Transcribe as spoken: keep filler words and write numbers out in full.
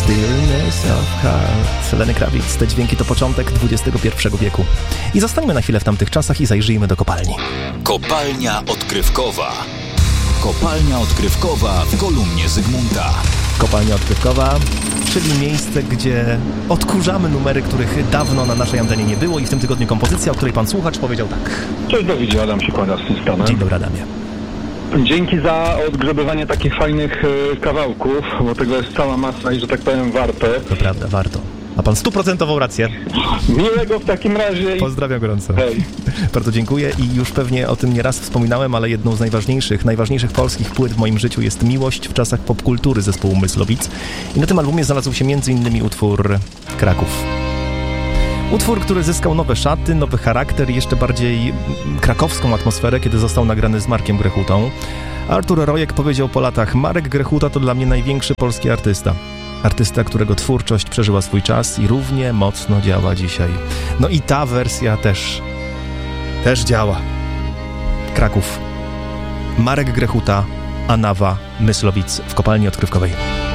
Stillness of Heart. Lenny Kravitz. Te dźwięki to początek dwudziestego pierwszego wieku. I zostańmy na chwilę w tamtych czasach i zajrzyjmy do kopalni. Kopalnia odkrywkowa. Kopalnia odkrywkowa w kolumnie Zygmunta. Kopalnia odkrywkowa, czyli miejsce, gdzie odkurzamy numery, których dawno na naszej antenie nie było, i w tym tygodniu kompozycja, o której pan słuchacz powiedział tak. Cześć, Dawidzie, Adam się kłania z tej strony. Dzień dobry, Adamie. Dzięki za odgrzebywanie takich fajnych y, kawałków, bo tego jest cała masa i, że tak powiem, warte. To prawda, warto. Ma pan stuprocentową rację. Miłego w takim razie. I... Pozdrawiam gorąco. Hej. Bardzo dziękuję i już pewnie o tym nieraz wspominałem, ale jedną z najważniejszych, najważniejszych polskich płyt w moim życiu jest Miłość w czasach popkultury zespołu Myslowic. I na tym albumie znalazł się między innymi utwór Kraków. Utwór, który zyskał nowe szaty, nowy charakter i jeszcze bardziej krakowską atmosferę, kiedy został nagrany z Markiem Grechutą. Artur Rojek powiedział po latach: Marek Grechuta to dla mnie największy polski artysta. Artysta, którego twórczość przeżyła swój czas i równie mocno działa dzisiaj. No i ta wersja też, też działa. Kraków. Marek Grechuta, Anawa, Myslowic w kopalni odkrywkowej.